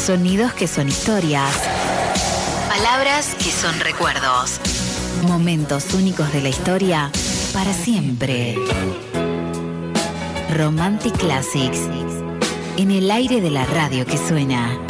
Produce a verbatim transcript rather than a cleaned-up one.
Sonidos que son historias. Palabras que son recuerdos. Momentos únicos de la historia para siempre. Romantic Classics. En el aire de la radio que suena.